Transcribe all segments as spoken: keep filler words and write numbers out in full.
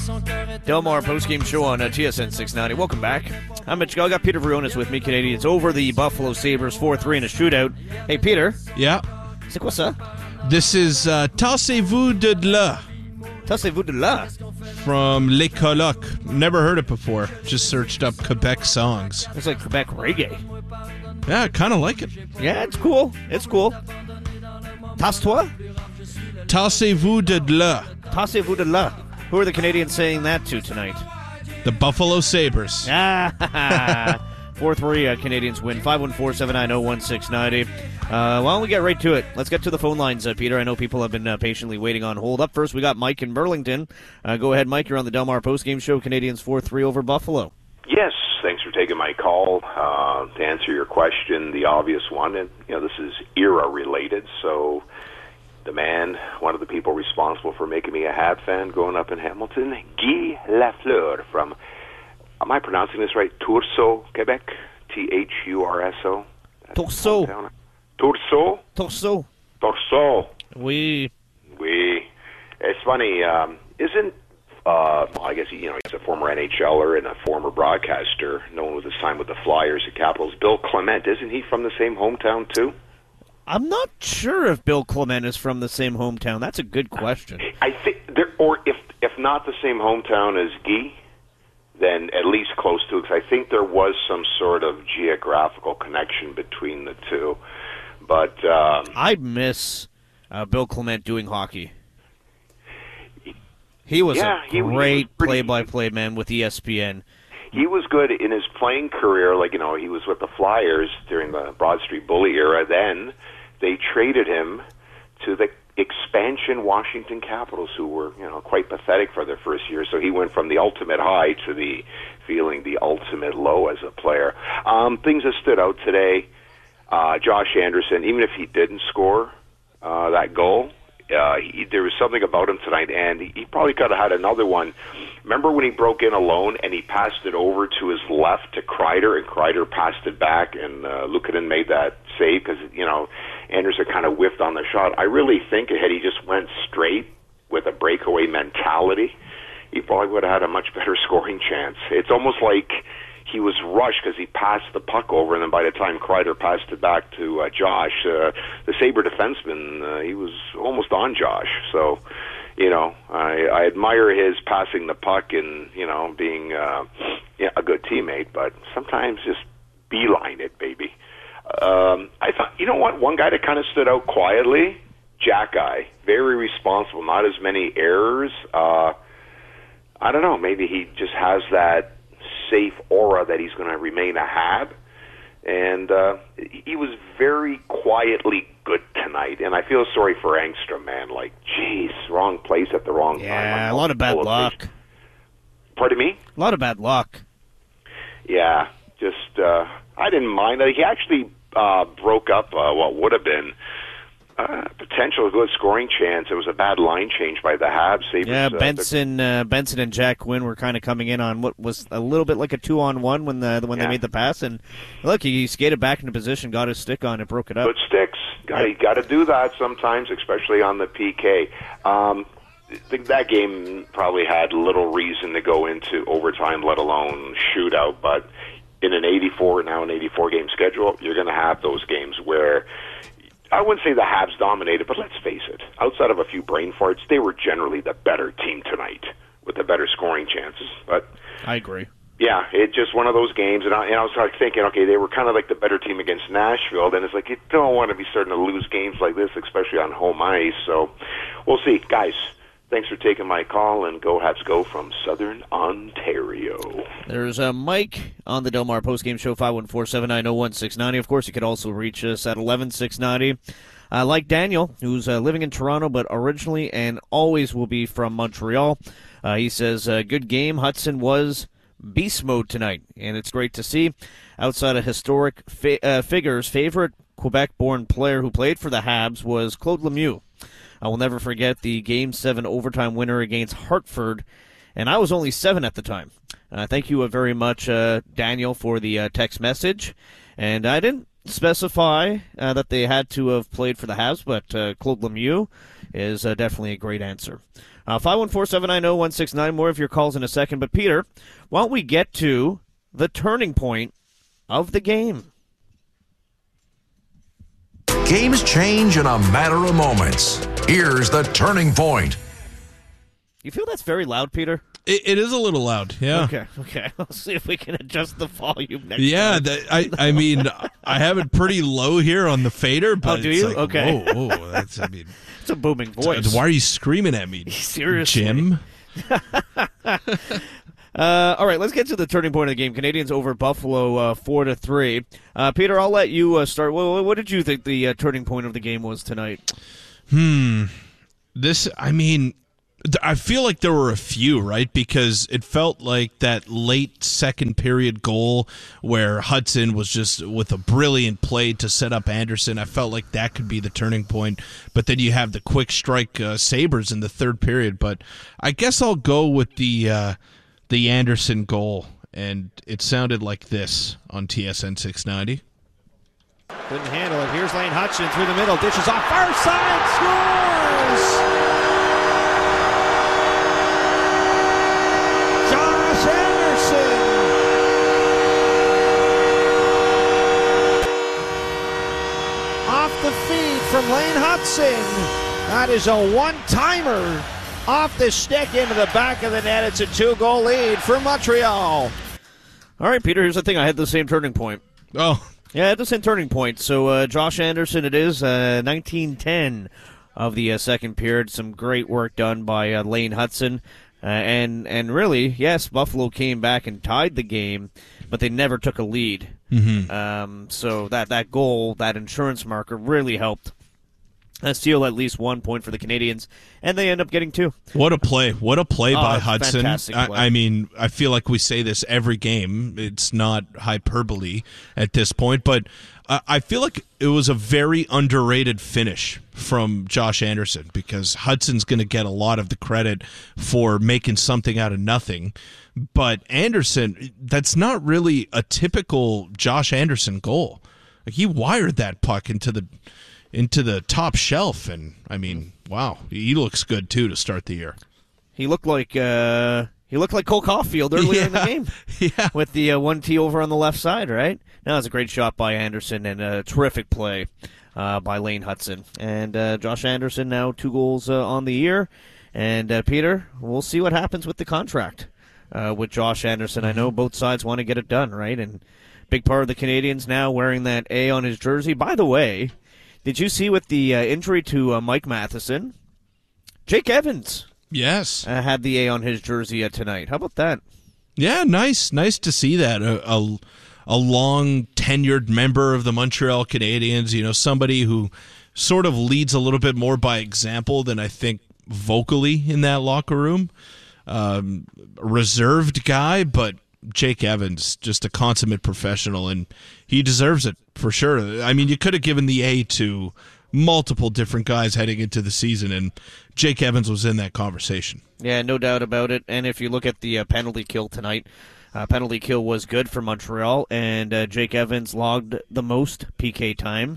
Delmar postgame show on uh, T S N six ninety. Welcome back. I'm Mitch Gall. I got Peter Veronis with me, Canadians, over the Buffalo Sabres four three in a shootout. Hey, Peter. Yeah? C'est quoi ça? This is uh, Tassez-vous de là. Tassez-vous de là? From Les Colocs. Never heard it before. Just searched up Quebec songs. It's like Quebec reggae. Yeah, I kind of like it. Yeah, it's cool. It's cool. Tasse-toi? Tassez-vous de là. Tassez-vous de là. Who are the Canadians saying that to tonight? The Buffalo Sabres. Ah, four three uh, Canadians win. five one four, seven nine zero, one six nine zero. Uh, why don't we get right to it? Let's get to the phone lines, uh, Peter. I know people have been uh, patiently waiting on hold. Up first, we got Mike in Burlington. Uh, go ahead, Mike. You're on the Delmar postgame show. Canadians four three over Buffalo. Yes, thanks for taking my call. Uh, to answer your question, the obvious one, and you know this is era-related, so the man, one of the people responsible for making me a Habs fan growing up in Hamilton, Guy Lafleur from, am I pronouncing this right? Turso, Quebec? T H U R S O? Torso. Turso? Torso. Torso. Oui. Oui. It's funny, um, isn't, uh, well, I guess, you know, he's a former N H L er and a former broadcaster, known with his time with the Flyers and Capitals. Bill Clement, isn't he from the same hometown, too? I'm not sure if Bill Clement is from the same hometown. That's a good question. I think there, or if if not the same hometown as Guy, then at least close to it. Because I think there was some sort of geographical connection between the two. But um, I miss uh, Bill Clement doing hockey. He was yeah, a he, great he was pretty, play-by-play man with E S P N. He was good in his playing career. Like, you know, he was with the Flyers during the Broad Street Bully era. Then they traded him to the expansion Washington Capitals, who were, you know, quite pathetic for their first year. So he went from the ultimate high to the feeling the ultimate low as a player. Um, things that stood out today, uh, Josh Anderson, even if he didn't score uh, that goal, Uh, he, there was something about him tonight, and he, he probably could have had another one. Remember when he broke in alone and he passed it over to his left to Kreider, and Kreider passed it back, and uh, Luukkonen made that save because, you know, Anderson kind of whiffed on the shot. I really think had he just went straight with a breakaway mentality, he probably would have had a much better scoring chance. It's almost like he was rushed because he passed the puck over, and then by the time Kreider passed it back to uh, Josh, uh, the Sabre defenseman, uh, he was almost on Josh. So, you know, I, I admire his passing the puck and, you know, being uh, yeah, a good teammate, but sometimes just beeline it, baby. Um, I thought, you know what, one guy that kind of stood out quietly, Jack Guy, very responsible, not as many errors. Uh, I don't know, maybe he just has that safe aura that he's going to remain a Hab, and uh, he was very quietly good tonight. And I feel sorry for Engstrom, man. Like, geez, wrong place at the wrong yeah, time. Yeah, a lot of bad luck. Pardon me? A lot of bad luck. Yeah, just uh, I didn't mind that. He actually uh, broke up uh, what would have been Uh, potential good scoring chance. It was a bad line change by the Habs. Sabres, yeah, uh, Benson, uh, Benson and Jack Quinn were kind of coming in on what was a little bit like a two-on-one when the when yeah. they made the pass, and look, he skated back into position, got his stick on it, broke it up. Good sticks. Got yep. got to do that sometimes, especially on the P K. Um, th- that game probably had little reason to go into overtime, let alone shootout. But in an eighty-four now an eighty-four game schedule, you're going to have those games where. I wouldn't say the Habs dominated, but let's face it. Outside of a few brain farts, they were generally the better team tonight with the better scoring chances. But I agree. Yeah, it's just one of those games. And I, and I was like thinking, okay, they were kind of like the better team against Nashville. Then it's like you don't want to be starting to lose games like this, especially on home ice. So we'll see. Guys, thanks for taking my call, and go Habs go from Southern Ontario. There's uh, Mike on the Delmar postgame show, five one four, seven nine zero, one six nine zero. Of course, you could also reach us at eleven six ninety. Uh, like Daniel, who's uh, living in Toronto, but originally and always will be from Montreal. Uh, he says, uh, good game. Hudson was beast mode tonight, and it's great to see. Outside of historic fi- uh, figures, favorite Quebec-born player who played for the Habs was Claude Lemieux. I will never forget the Game seven overtime winner against Hartford, and I was only seven at the time. Uh, thank you uh, very much, uh, Daniel, for the uh, text message. And I didn't specify uh, that they had to have played for the Habs, but uh, Claude Lemieux is uh, definitely a great answer. Uh, five one four, seven nine zero, one six nine. More of your calls in a second. But, Peter, why don't we get to the turning point of the game? Games change in a matter of moments. Here's the turning point. You feel that's very loud, Peter? It, it is a little loud, yeah. Okay, okay. Let's see if we can adjust the volume next Yeah, time. that, I I mean, I have it pretty low here on the fader, but Oh, do it's you? like, Okay. whoa, whoa, that's, I mean, It's a booming voice. why are you screaming at me? Seriously. Jim? Uh, all right, let's get to the turning point of the game. Canadians over Buffalo, uh, four to three. Uh, Peter, I'll let you uh, start. What, what did you think the uh, turning point of the game was tonight? Hmm. This, I mean, th- I feel like there were a few, right? Because it felt like that late second period goal where Hudson was just with a brilliant play to set up Anderson. I felt like that could be the turning point. But then you have the quick strike uh, Sabres in the third period. But I guess I'll go with the uh, the Anderson goal. And it sounded like this on T S N six ninety. Couldn't handle it. Here's Lane Hutson through the middle. Dishes off far side. Scores! Josh Anderson! Off the feed from Lane Hutson. That is a one-timer. Off the stick into the back of the net. It's a two-goal lead for Montreal. All right, Peter, here's the thing. I had the same turning point. Oh, Yeah, at the same turning point. So uh, Josh Anderson, it is uh, nineteen ten of the uh, second period. Some great work done by uh, Lane Hutson. Uh, and, and really, yes, Buffalo came back and tied the game, but they never took a lead. mm-hmm. Um, so that, that goal, that insurance marker, really helped uh, steal at least one point for the Canadians, and they end up getting two. What a play. What a play Oh, by it's Hudson. fantastic play. I, I mean, I feel like we say this every game. It's not hyperbole at this point, but uh, I feel like it was a very underrated finish from Josh Anderson because Hudson's going to get a lot of the credit for making something out of nothing. But Anderson, that's not really a typical Josh Anderson goal. Like, he wired that puck into the into the top shelf, and I mean, wow, he looks good too to start the year. He looked like uh, he looked like Cole Caulfield earlier yeah. in the game. Yeah, With the uh, one T over on the left side, right? That was a great shot by Anderson and a terrific play uh, by Lane Hutson. And uh, Josh Anderson now two goals uh, on the year. And uh, Peter, we'll see what happens with the contract uh, with Josh Anderson. I know both sides want to get it done, right? And big part of the Canadians now wearing that A on his jersey. By the way, did you see with the uh, injury to uh, Mike Matheson, Jake Evans yes, uh, had the A on his jersey uh, tonight. How about that? yeah, nice, nice to see that a, a a long tenured member of the Montreal Canadiens. You know, somebody who sort of leads a little bit more by example than I think vocally in that locker room. Um, reserved guy, but Jake Evans, just a consummate professional, and he deserves it for sure. I mean, you could have given the A to multiple different guys heading into the season, and Jake Evans was in that conversation. Yeah, no doubt about it. And if you look at the uh, penalty kill tonight, uh, penalty kill was good for Montreal, and uh, Jake Evans logged the most P K time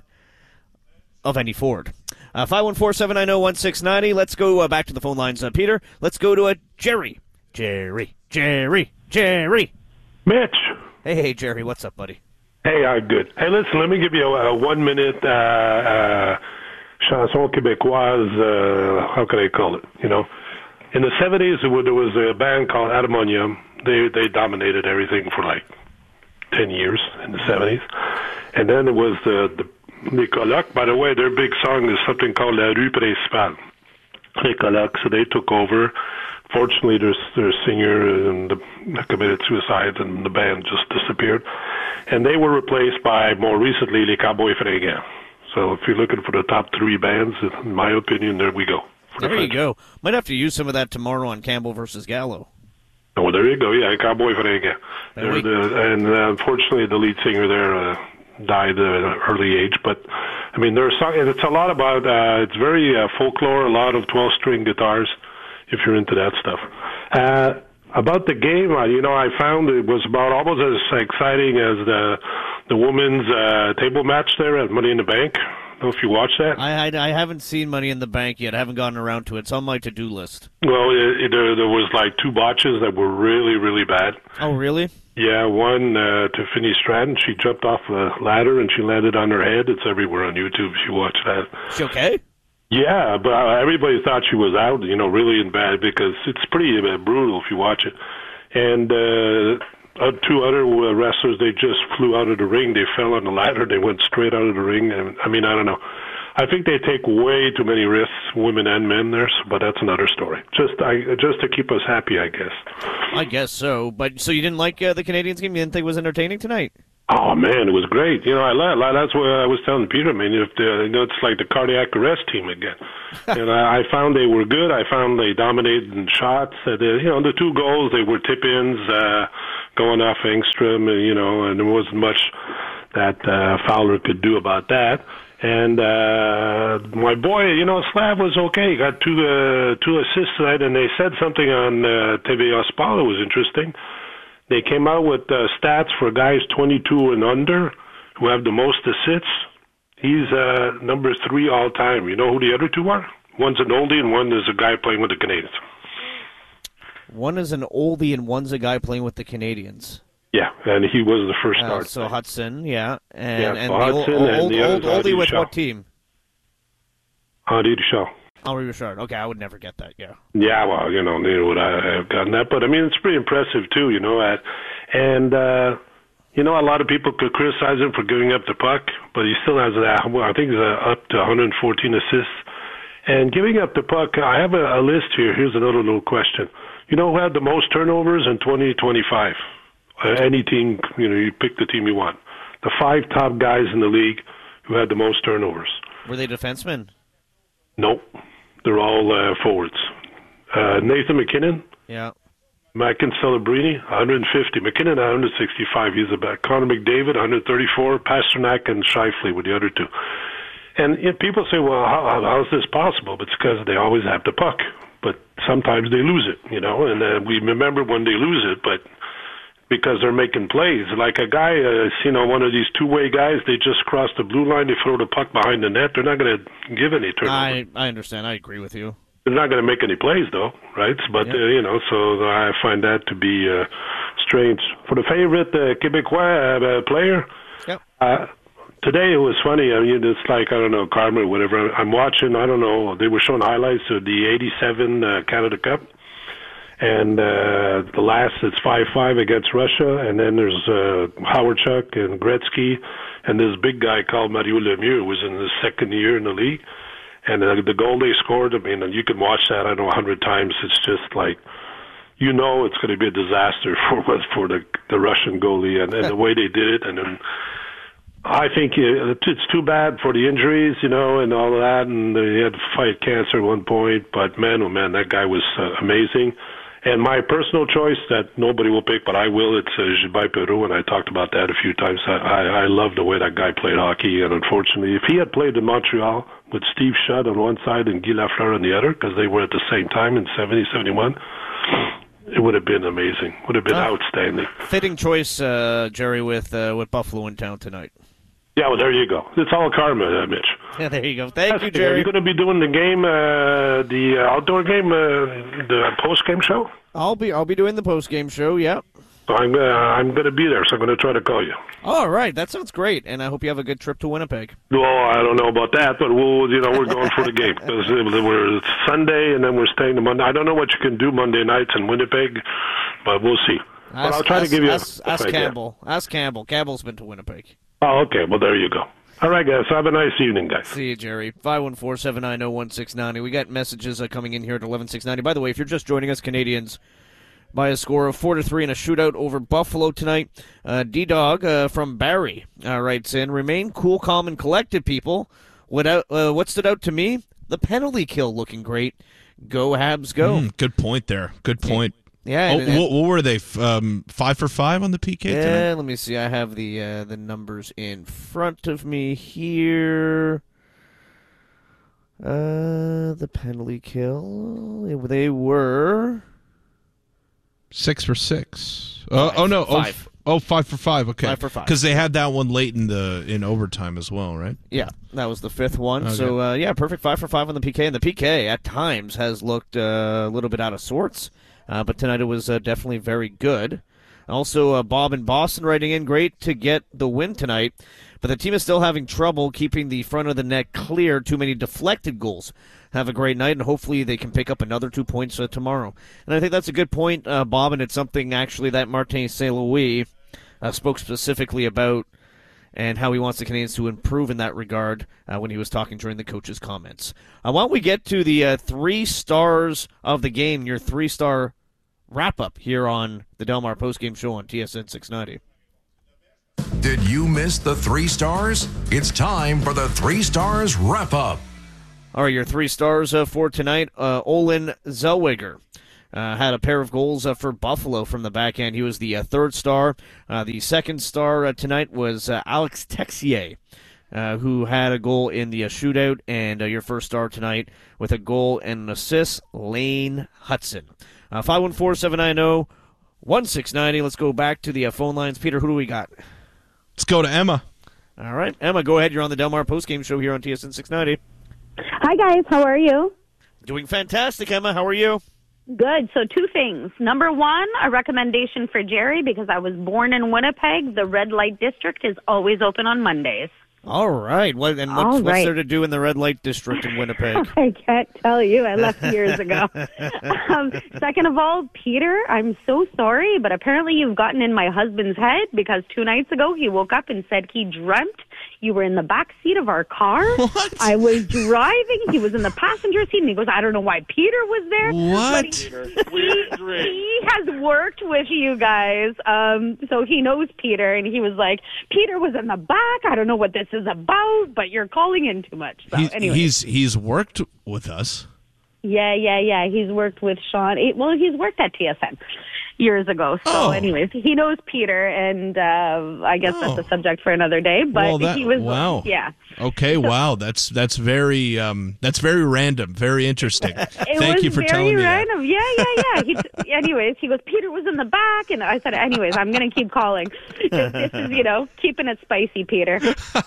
of any forward. Uh, five one four, seven nine zero, one six nine zero. Let's go uh, back to the phone lines. Uh, Peter, let's go to a Jerry. Jerry, Jerry, Jerry. Mitch. Hey, hey, Jerry, what's up, buddy? Hey, uh, good. Hey, listen, let me give you a, a one-minute uh, uh, chanson québécoise, uh, how can I call it, you know? In the seventies, there was a band called Adamonium. They they dominated everything for like ten years in the seventies. And then there was the, the Les Colocs. By the way, their big song is something called La Rue Principale. Les Colocs, so they took over. Fortunately, their, their singer and the, committed suicide, and the band just disappeared. And they were replaced by, more recently, Les Cowboys Fringants. So if you're looking for the top three bands, in my opinion, there we go. There you go. Might have to use some of that tomorrow on Campbell versus Gallo. Oh, there you go. Yeah, Cowboy Fringants. They're the, and uh, unfortunately, the lead singer there uh, died at an early age. But I mean, there's song, it's a lot about. Uh, it's very uh, folklore. A lot of twelve-string guitars, if you're into that stuff. Uh, about the game, uh, you know, I found it was about almost as exciting as the the women's uh, table match there at Money in the Bank. know if you watched that. I, I I haven't seen Money in the Bank yet. I haven't gotten around to it. It's on my to-do list. Well, it, it, there, there was like two botches that were really, really bad. Oh, really? Yeah, one, uh, Tiffany Stratton, she jumped off a ladder and she landed on her head. It's everywhere on YouTube if you watch that. She okay? Yeah, but uh, everybody thought she was out, you know, really in bad because it's pretty uh, brutal if you watch it. And uh, uh, two other uh, wrestlers, they just flew out of the ring. They fell on the ladder. They went straight out of the ring. And, I mean, I don't know. I think they take way too many risks, women and men there, but that's another story. Just I, just to keep us happy, I guess. I guess so. But so you didn't like uh, the Canadiens game? You didn't think it was entertaining tonight? Oh man, it was great. You know, I love, that's what I was telling Peter. I mean, if the, you know, it's like the cardiac arrest team again. And I, I found they were good. I found they dominated in shots. Uh, the, you know, the two goals they were tip-ins, uh, going off Engstrom. And, you know, and there wasn't much that uh, Fowler could do about that. And uh, my boy, you know, Slav was okay. He got two uh, two assists tonight, and they said something on uh, T V A Sport that was interesting. They came out with uh, stats for guys twenty-two and under who have the most assists. He's uh, number three all time. You know who the other two are? One's an oldie and one is a guy playing with the Canadiens. One is an oldie and one's a guy playing with the Canadiens. Yeah, and he was the first Uh, start. so Hudson, yeah. And, Yeah, and so the Hudson old, and old, the old, other's Henri oldie with Michel. what team? Henri Michel. Henri Richard. Okay, I would never get that, yeah. Yeah, well, you know, neither would I have gotten that. But, I mean, it's pretty impressive, too, you know. At, and, uh, you know, a lot of people could criticize him for giving up the puck, but he still has that. Well, I think he's uh, up to one hundred fourteen assists. And giving up the puck, I have a, a list here. Here's another little question. You know who had the most turnovers in twenty twenty-five? Uh, any team, you know, you pick the team you want. The five top guys in the league who had the most turnovers. Were they defensemen? Nope. They're all uh, forwards. Uh, Nathan McKinnon, Yeah. Mackin Celebrini, one hundred fifty. McKinnon, one hundred sixty-five. He's a back. Connor McDavid, one hundred thirty-four. Pasternak and Scheifele with the other two. And you know, people say, well, how, how is this possible? It's because they always have the puck. But sometimes they lose it, you know. And uh, we remember when they lose it, but because they're making plays. Like a guy, uh, you know, one of these two-way guys, they just cross the blue line, they throw the puck behind the net. They're not going to give any turnover. I, I understand. I agree with you. They're not going to make any plays, though, right? But, Yep. uh, you know, so I find that to be uh, strange. For the favorite uh, Quebecois uh, player, Yep. uh, today it was funny. I mean, it's like, I don't know, Karma or whatever. I'm watching, I don't know, they were showing highlights of the eighty-seven uh, Canada Cup. And uh, the last, it's five five against Russia. And then there's uh, Howardchuk and Gretzky. And this big guy called Mario Lemieux who was in his second year in the league. And uh, the goal they scored, I mean, you can watch that, I don't know, a hundred times. It's just like, you know it's going to be a disaster for for the, the Russian goalie and, and the way they did it. And then I think it, it's too bad for the injuries, you know, and all of that. And they had to fight cancer at one point. But, man, oh, man, that guy was uh, amazing. And my personal choice that nobody will pick, but I will, it's uh, Gilbert Perreault, and I talked about that a few times. I, I, I love the way that guy played hockey, and unfortunately, if he had played in Montreal with Steve Shutt on one side and Guy Lafleur on the other, because they were at the same time in seventy, seventy-one, it would have been amazing. Would have been Oh. outstanding. Fitting choice, uh, Jerry, with uh, with Buffalo in town tonight. Yeah, well, there you go. It's all karma, uh, Mitch. Yeah, there you go. Thank you, Are Jerry. you going to be doing the game, uh, the uh, outdoor game, uh, the post-game show? I'll be I'll be doing the post game show. Yeah. So I'm uh, I'm going to be there, so I'm going to try to call you. All right, that sounds great, and I hope you have a good trip to Winnipeg. Well, I don't know about that, but we'll, you know, we're going for the game because we're Sunday and then we're staying to Monday. I don't know what you can do Monday nights in Winnipeg, but we'll see. But Ask, I'll try ask, to give you ask, a ask idea. Campbell. Ask Campbell. Campbell's been to Winnipeg. Oh, okay. Well, there you go. All right, guys. Have a nice evening, guys. See you, Jerry. five one four, seven nine zero, one six nine zero. We got messages uh, coming in here at eleven six ninety. By the way, if you're just joining us, Canadians by a score of four to three in a shootout over Buffalo tonight. Uh, D-Dog uh, from Barrie uh, writes in, remain cool, calm, and collected, people. What, out, uh, what stood out to me? The penalty kill looking great. Go, Habs, go. Mm, good point there. Good point. Yeah. Oh, and- and- what, what were they? F- Um, five for five on the P K tonight? Yeah, let me see. I have the uh, the numbers in front of me here. Uh, the penalty kill. They were Six for six. Uh, oh no! Oh, five. f- Oh, five for five. Okay, Five for five. Because they had that one late in the in overtime as well, right? Yeah, that was the fifth one. Okay. So, uh, yeah, perfect five for five on the P K. And the P K, at times, has looked uh, a little bit out of sorts. Uh, but tonight it was uh, definitely very good. Also, uh, Bob in Boston writing in, great to get the win tonight. But the team is still having trouble keeping the front of the net clear. Too many deflected goals. Have a great night, and hopefully they can pick up another two points uh, tomorrow. And I think that's a good point, uh, Bob, and it's something, actually, that Martin Saint Louis uh, spoke specifically about and how he wants the Canadiens to improve in that regard uh, when he was talking during the coach's comments. Uh, why don't we get to the uh, three stars of the game, your three-star wrap-up here on the Delmar postgame show on T S N six ninety. Did you miss the three stars? It's time for the three stars wrap-up. All right, your three stars uh, for tonight. Uh, Olin Zellweger uh, had a pair of goals uh, for Buffalo from the back end. He was the uh, third star. Uh, the second star uh, tonight was uh, Alex Texier, uh, who had a goal in the uh, shootout. And uh, your first star tonight with a goal and an assist, Lane Hudson. Uh, five one four, seven nine zero, one six nine zero. Let's go back to the uh, phone lines. Peter, who do we got? Let's go to Emma. All right, Emma, go ahead. You're on the Delmar postgame show here on T S N six ninety. Hi, guys. How are you? Doing fantastic, Emma. How are you? Good. So two things. Number one, a recommendation for Jerry, because I was born in Winnipeg. The red light district is always open on Mondays. All right. What, and what's, All what's right. there to do in the red light district in Winnipeg? I can't tell you. I left years ago. um, second of all, Peter, I'm so sorry, but apparently you've gotten in my husband's head because two nights ago he woke up and said he dreamt you were in the back seat of our car. What? I was driving. He was in the passenger seat, and he goes, I don't know why Peter was there. What? But he, he, he has worked with you guys, um, so he knows Peter, and he was like, Peter was in the back. I don't know what this is about, but you're calling in too much. So He- anyway. he's he's worked with us. Yeah, yeah, yeah. He's worked with Sean. He- Well, he's worked at T S N years ago. So, Oh. anyways, he knows Peter, and uh, I guess Oh. that's a subject for another day. But Well, that- he was, wow. yeah. Okay, wow, that's that's very um, that's very random, very interesting. It Thank was you for very telling me random. Yeah, yeah, yeah. He t- anyways, he goes, Peter was in the back, and I said, anyways, I'm going to keep calling. This, this is, you know, keeping it spicy, Peter.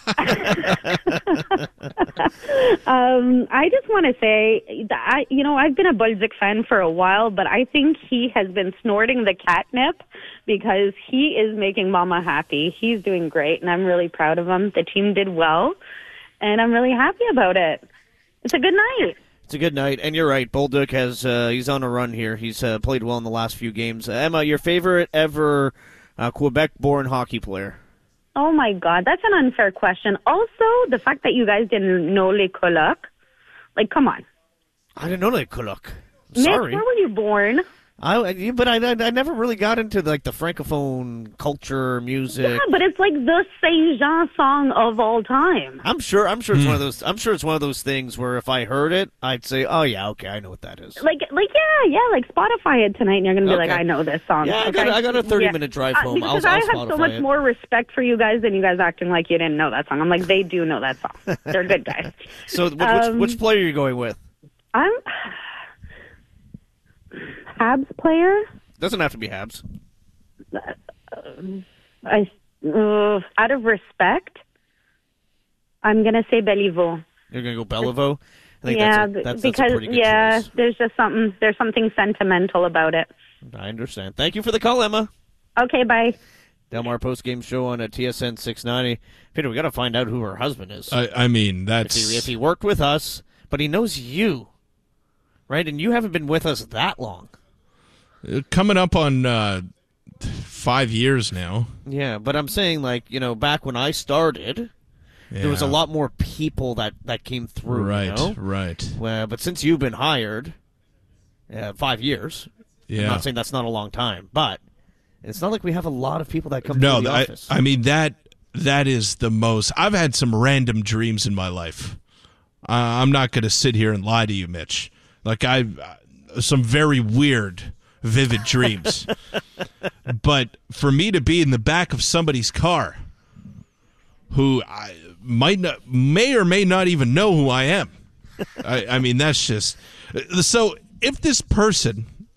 um, I just want to say that I, you know, I've been a Balzic fan for a while, but I think he has been snorting the catnip because he is making Mama happy. He's doing great, and I'm really proud of him. The team did well, and I'm really happy about it. It's a good night. It's a good night, and you're right. Bolduc has uh, he's on a run here. He's uh, played well in the last few games. Uh, Emma, your favorite ever uh, Quebec-born hockey player? Oh, my God. That's an unfair question. Also, the fact that you guys didn't know Les Colocs. Like, come on. I didn't know that Kuluk. Nick, Sorry, where were you born? I, but I, I never really got into like the francophone culture, music. Yeah, but it's like the Saint Jean song of all time. I'm sure. I'm sure it's one of those. I'm sure it's one of those things where if I heard it, I'd say, "Oh yeah, okay, I know what that is." Like, like, yeah, yeah, like Spotify it tonight, and you're gonna be Okay. like, I know this song. Yeah, I okay? got, I got a thirty Yeah. minute drive Uh, home. because I'll, I I'll have so Spotify much it. more respect for you guys than you guys acting like you didn't know that song. I'm like, they do know that song. They're good guys. So, which, Um, which, which player are you going with? I'm Habs player. Doesn't have to be Habs. I uh, out of respect, I'm gonna say Beliveau. You're going to go Beliveau? I think Yeah, that's a, that's, that's because a pretty good yeah, choice. there's just something there's something sentimental about it. I understand. Thank you for the call, Emma. Okay, bye. Delmar post-game show on a T S N six ninety. Peter, we got to find out who her husband is. I, I mean, if, that's he, if he worked with us, but he knows you, right? And you haven't been with us that long. coming up on uh, five years now. Yeah, but I'm saying, like, you know, back when I started, there was a Yeah. lot more people that, that came through, Right, you know? right. Well, but since you've been hired, uh, five years, I'm Yeah. not saying that's not a long time, but it's not like we have a lot of people that come No, through the I, office. I mean that that is the most. I've had some random dreams in my life. Uh, I'm not going to sit here and lie to you, Mitch. Like I, uh, some very weird, vivid dreams. But for me to be in the back of somebody's car, who I might not, may or may not even know who I am. I, I mean, that's just so. If this person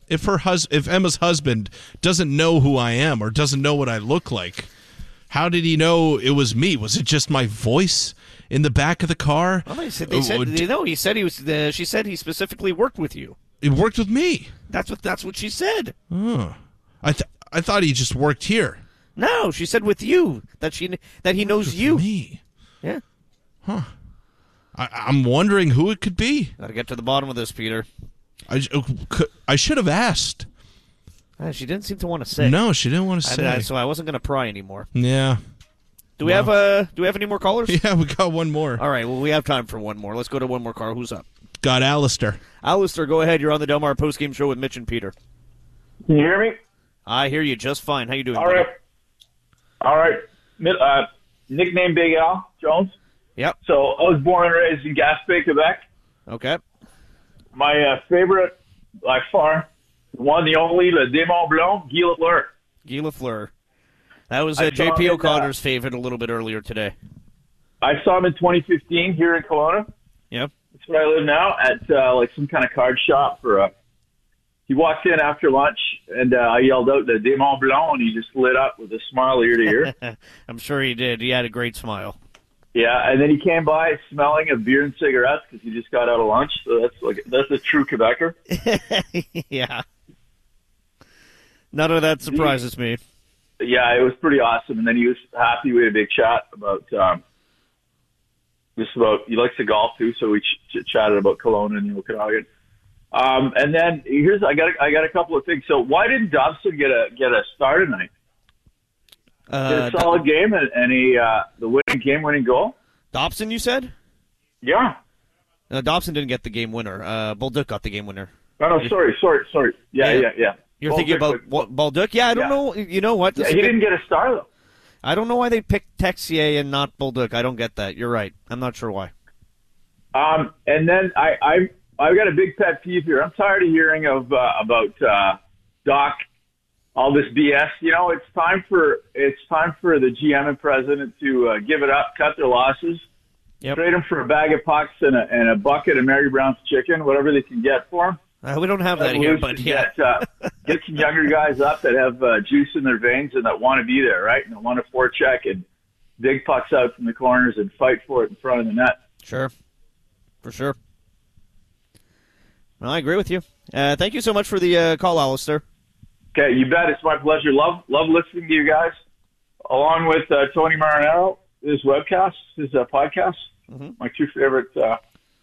if her hus- if Emma's husband doesn't know who I am or doesn't know what I look like, how did he know it was me? Was it just my voice in the back of the car? Well, they said, they said you know, he said he was. Uh, she said he specifically worked with you. He worked with me. That's what. That's what she said. Oh, I th- I thought he just worked here. No, she said with you that she that he knows With you. Me. Yeah. Huh. I, I'm wondering who it could be. Got to get to the bottom of this, Peter. I, I should have asked. Uh, she didn't seem to want to say. No, she didn't want to say. I, I, so I wasn't going to pry anymore. Yeah. Do we well. have uh, Do we have any more callers? Yeah, we got one more. All right. Well, we have time for one more. Let's go to one more caller. Who's up? Got Alistair. Alistair, go ahead. You're on the Delmar postgame show with Mitch and Peter. Can you hear me? I hear you just fine. How you doing? All buddy? right. All right. Uh, nickname Big Al Jones. Yep. So I was born and raised in Gaspé, Quebec. Okay. My uh, favorite, by far, the one, the only, Le Démon Blanc, Guy Lafleur. Guy Lafleur. That was I uh, J P saw him, O'Connor's uh, favorite a little bit earlier today. I saw him in twenty fifteen here in Kelowna. Yep. That's where I live now, at uh, like some kind of card shop. For uh, He walked in after lunch, and uh, I yelled out, Le Démon Blanc, and he just lit up with a smile ear to ear. I'm sure he did. He had a great smile. Yeah, and then he came by smelling of beer and cigarettes because he just got out of lunch. So that's like that's a true Quebecer. Yeah. None of that surprises me. Yeah, it was pretty awesome. And then he was happy. We had a big chat about um, just about he likes to golf too, so we ch- ch- chatted about Kelowna and the Okanagan. Um, and then here's I got a, I got a couple of things. So why didn't Dobson get a get a star tonight? Uh, Did a solid game and, and he uh, the winning game winning goal. Dobson, you said? Yeah. No, Dobson didn't get the game winner. Uh, Bolduc got the game winner. Oh, no, sorry, sorry, sorry. Yeah, yeah, yeah. yeah. You're thinking about what, Bolduc? Yeah, I don't Yeah. know. You know what? Yeah, This he is didn't good. get a star though. I don't know why they picked Texier and not Bolduc. I don't get that. You're right. I'm not sure why. Um, and then I, I, I've got a big pet peeve here. I'm tired of hearing of uh, about uh, Doc, all this B S. You know, it's time for it's time for the G M and president to uh, give it up, cut their losses, Yep. trade them for a bag of pucks and a, and a bucket of Mary Brown's chicken, whatever they can get for them. Uh, we don't have that here, but yeah. Get, uh, get some younger guys up that have uh, juice in their veins and that want to be there, right? And that want to forecheck and dig pucks out from the corners and fight for it in front of the net. Sure. For sure. Well, I agree with you. Uh, thank you so much for the uh, call, Alistair. Okay, you bet. It's my pleasure. Love love listening to you guys, along with uh, Tony Marinaro, his webcast, his uh, podcast. Mm-hmm. My two favorite. Uh,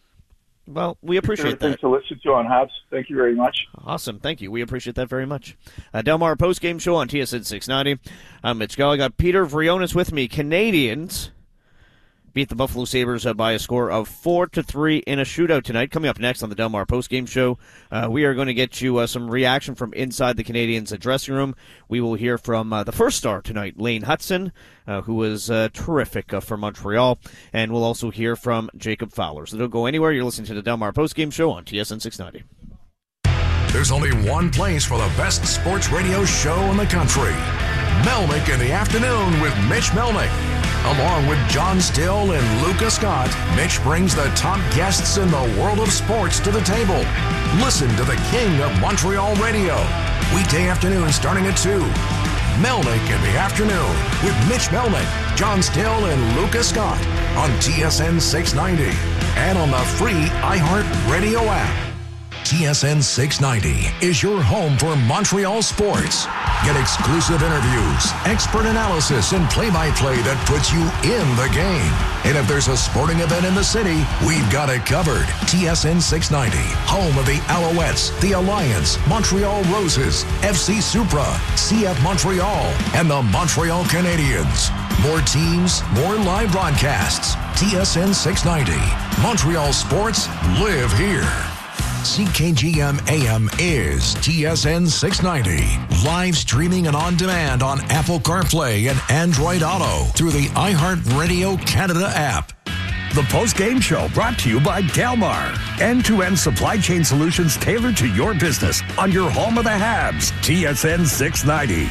Well, we appreciate things that. to listen to on Habs. Thank you very much. Awesome. Thank you. We appreciate that very much. Uh, Delmar postgame show on T S N six ninety. I'm Mitch Gall. I got Peter Vrionis with me. Canadians beat the Buffalo Sabres uh, by a score of four to three in a shootout tonight. Coming up next on the Delmar postgame show, uh, we are going to get you uh, some reaction from inside the Canadians' dressing room. We will hear from uh, the first star tonight, Lane Hutson, uh, who was uh, terrific uh, for Montreal, and we'll also hear from Jacob Fowler. So don't go anywhere. You're listening to the Delmar postgame show on T S N six ninety. There's only one place for the best sports radio show in the country. Melnick in the Afternoon with Mitch Melnick. Along with John Still and Luca Scott, Mitch brings the top guests in the world of sports to the table. Listen to the king of Montreal radio. Weekday afternoon starting at two. Melnick in the Afternoon with Mitch Melnick, John Still, and Luca Scott on T S N six ninety and on the free iHeartRadio app. T S N six ninety is your home for Montreal sports. Get exclusive interviews, expert analysis, and play-by-play that puts you in the game. And if there's a sporting event in the city, we've got it covered. T S N six ninety, home of the Alouettes, the Alliance, Montreal Roses, F C Supra, C F Montreal, and the Montreal Canadiens. More teams, more live broadcasts. T S N six ninety. Montreal sports live here. C K G M A M is T S N six ninety. Live streaming and on demand on Apple CarPlay and Android Auto through the iHeartRadio Canada app. The post-game show brought to you by Delmar. End-to-end supply chain solutions tailored to your business on your home of the Habs. T S N six ninety.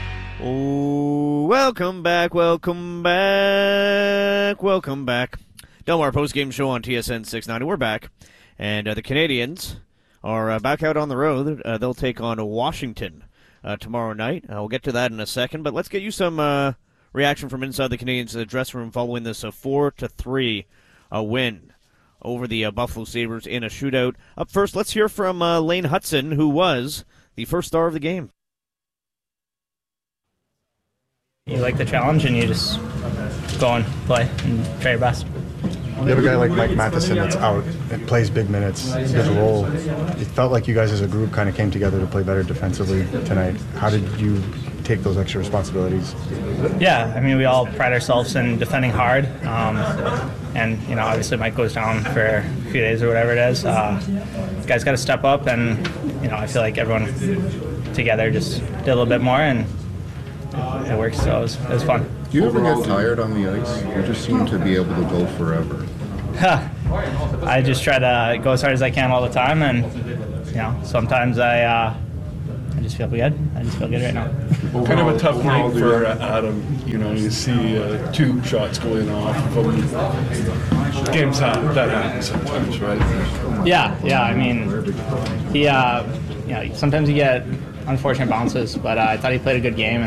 Oh, welcome back, welcome back, welcome back. Delmar postgame show on T S N six ninety. We're back. And uh, the Canadians are uh, back out on the road. Uh, they'll take on Washington uh, tomorrow night. Uh, we'll get to that in a second, but let's get you some uh, reaction from inside the Canadiens' uh, dressing room following this uh, four to three uh, win over the uh, Buffalo Sabres in a shootout. Up first, let's hear from uh, Lane Hutson, who was the first star of the game. You like the challenge and you just go and play and try your best. You have a guy like Mike Matheson that's out and plays big minutes. His role, it felt like you guys as a group kind of came together to play better defensively tonight. How did you take those extra responsibilities? Yeah, I mean, we all pride ourselves in defending hard. Um, and, you know, obviously Mike goes down for a few days or whatever it is. Uh, guys got to step up, and, you know, I feel like everyone together just did a little bit more, and it works, so it was, it was fun. Do you ever get tired on the ice? You just seem to be able to go forever. I just try to go as hard as I can all the time, and you know, sometimes I uh, I just feel good. I just feel good right now. Kind of a tough night for uh, Adam. You know, you see uh, two shots going off from games that, that happen sometimes, right? Yeah, yeah. I mean, he, uh, you know, sometimes you get unfortunate bounces, but uh, I thought he played a good game.